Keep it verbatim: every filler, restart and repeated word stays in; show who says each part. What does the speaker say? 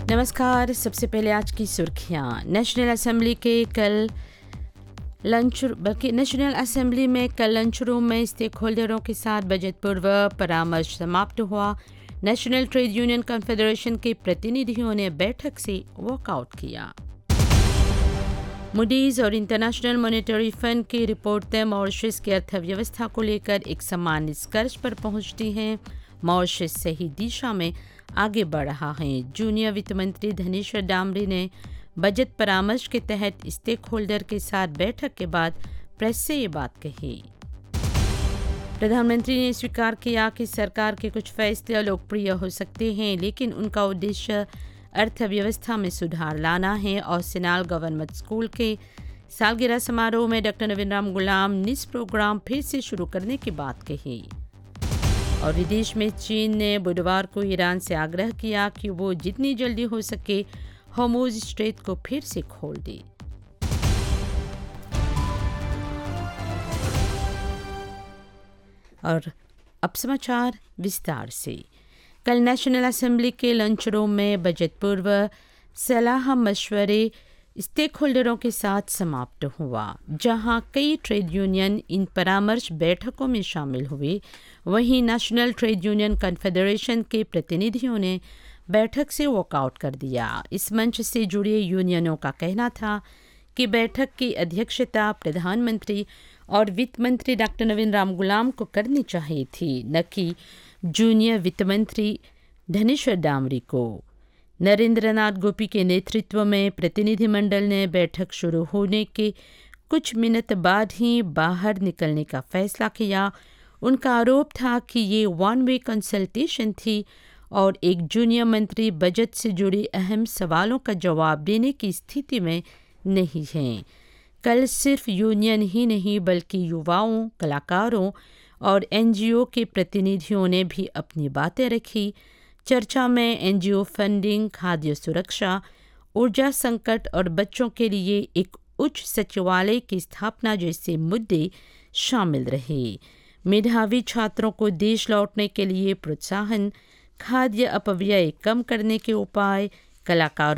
Speaker 1: नमस्कार। सबसे पहले आज की सुर्खियाँ। नेशनल असेंबली के कल लंच बल्कि नेशनल असेंबली में कल लंच रूम में स्टेक होल्डरों के साथ बजट पूर्व परामर्श समाप्त हुआ। नेशनल ट्रेड यूनियन कॉन्फेडरेशन के प्रतिनिधियों ने बैठक से वॉकआउट किया। मूडीज और इंटरनेशनल मॉनेटरी फंड की रिपोर्टें मॉरिशस की अर्थव्यवस्था को लेकर एक समान निष्कर्ष पर पहुंचती हैं। मॉरिशस सही दिशा में आगे बढ़ रहा है। जूनियर वित्त मंत्री धनेश्वर डामरी ने बजट परामर्श के तहत स्टेक होल्डर के साथ बैठक के बाद प्रेस से ये बात कही। प्रधानमंत्री ने स्वीकार किया कि सरकार के कुछ फैसले लोकप्रिय हो सकते हैं, लेकिन उनका उद्देश्य अर्थव्यवस्था में सुधार लाना है। और सिनाल गवर्नमेंट स्कूल के सालगिरह समारोह में डॉक्टर नवीन राम गुलाम ने इस प्रोग्राम फिर से शुरू करने की बात कही। और विदेश में चीन ने बुधवार को ईरान से आग्रह किया कि वो जितनी जल्दी हो सके हॉर्मुज़ स्ट्रेट को फिर से खोल दे। और अब समाचार विस्तार से। कल नेशनल असेंबली के लंच रूम में बजट पूर्व सलाह मशवरे स्टेक होल्डरों के साथ समाप्त हुआ, जहां कई ट्रेड यूनियन इन परामर्श बैठकों में शामिल हुए। वहीं नेशनल ट्रेड यूनियन कॉन्फेडरेशन के प्रतिनिधियों ने बैठक से वॉकआउट कर दिया। इस मंच से जुड़े यूनियनों का कहना था कि बैठक की अध्यक्षता प्रधानमंत्री और वित्त मंत्री डॉक्टर नवीन राम गुलाम को करनी चाहिए थी, न कि जूनियर वित्त मंत्री धनेश्वर डामरी को। नरेंद्र नाथ गोपी के नेतृत्व में प्रतिनिधिमंडल ने बैठक शुरू होने के कुछ मिनट बाद ही बाहर निकलने का फैसला किया। उनका आरोप था कि ये वन वे कंसल्टेशन थी और एक जूनियर मंत्री बजट से जुड़े अहम सवालों का जवाब देने की स्थिति में नहीं हैं। कल सिर्फ यूनियन ही नहीं बल्कि युवाओं, कलाकारों और एनजीओ के प्रतिनिधियों ने भी अपनी बातें रखी। चर्चा में एनजीओ फंडिंग, खाद्य सुरक्षा, ऊर्जा संकट और बच्चों के लिए एक उच्च सचिवालय की स्थापना जैसे मुद्दे शामिल रहे। मेधावी छात्रों को देश लौटने के लिए प्रोत्साहन, खाद्य अपव्यय कम करने के उपाय, कलाकारों